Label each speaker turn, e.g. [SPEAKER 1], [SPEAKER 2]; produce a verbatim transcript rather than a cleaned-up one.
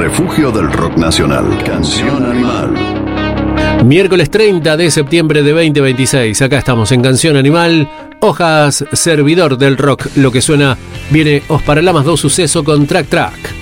[SPEAKER 1] refugio del rock nacional. Canción Animal.
[SPEAKER 2] Miércoles treinta de septiembre de veinte veintiséis. Acá estamos en Canción Animal. Hojas, servidor del rock. Lo que suena, viene Os Paralamas do Suceso con Track Track.